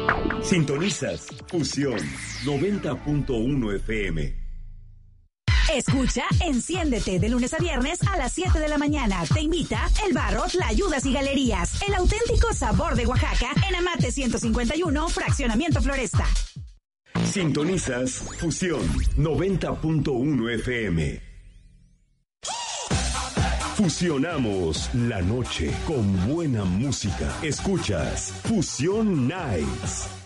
Sintonizas Fusión 90.1 FM. Escucha Enciéndete de lunes a viernes a las 7 de la mañana. Te invita El Barros, La Ayudas y Galerías. El auténtico sabor de Oaxaca en Amate 151, Fraccionamiento Floresta. Sintonizas Fusión 90.1 FM. Fusionamos la noche con buena música. Escuchas Fusión Nights.